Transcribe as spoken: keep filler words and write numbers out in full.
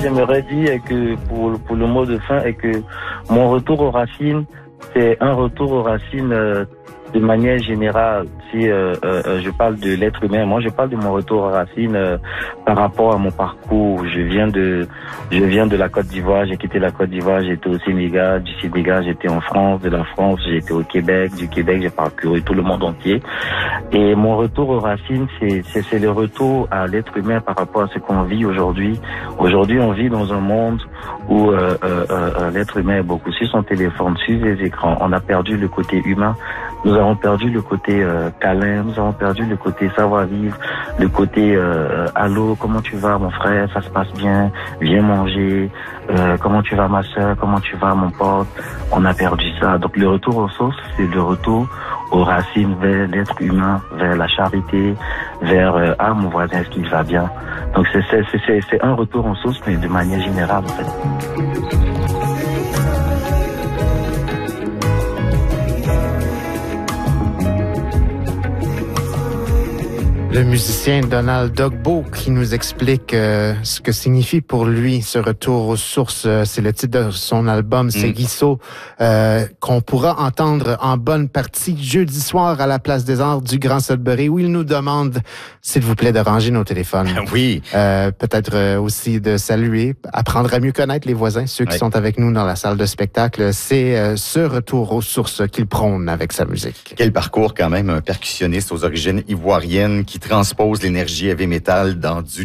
j'aimerais dire est que pour, pour le mot de fin est que mon retour aux racines, c'est un retour aux racines euh, de manière générale. Si euh, euh, je parle de l'être humain, moi je parle de mon retour aux racines euh, par rapport à mon parcours. Je viens de, je viens de la Côte d'Ivoire. J'ai quitté la Côte d'Ivoire. J'étais au Sénégal. Du Sénégal, j'étais en France. De la France, j'étais au Québec. Du Québec, j'ai parcouru tout le monde entier. Et mon retour aux racines, c'est, c'est, c'est le retour à l'être humain par rapport à ce qu'on vit aujourd'hui. Aujourd'hui, on vit dans un monde où euh, euh, euh, l'être humain est beaucoup sur son téléphone, sur les écrans. On a perdu le côté humain. Nous avons perdu le côté euh, câlin, nous avons perdu le côté savoir-vivre, le côté euh, allô, comment tu vas mon frère, ça se passe bien, viens manger, euh, comment tu vas ma soeur, comment tu vas mon pote. On a perdu ça. Donc le retour aux sources, c'est le retour aux racines vers l'être humain, vers la charité, vers euh, ah mon voisin, est-ce qu'il va bien. Donc c'est, c'est, c'est, c'est un retour en source, mais de manière générale en fait. Le musicien Donald Dogbo qui nous explique euh, ce que signifie pour lui ce retour aux sources. C'est le titre de son album, c'est Guissot, euh, qu'on pourra entendre en bonne partie jeudi soir à la Place des Arts du Grand Sudbury, où il nous demande, s'il vous plaît, de ranger nos téléphones. Oui. Euh, peut-être euh, aussi de saluer, apprendre à mieux connaître les voisins, ceux qui oui. sont avec nous dans la salle de spectacle. C'est euh, ce retour aux sources qu'il prône avec sa musique. Quel parcours quand même, un percussionniste aux origines ivoiriennes qui transpose l'énergie heavy metal dans du